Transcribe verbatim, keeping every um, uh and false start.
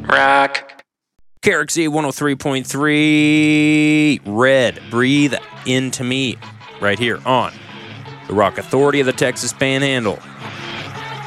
Rock. K R X E one oh three point three. Red. Breathe into me. Right here on the Rock Authority of the Texas Panhandle.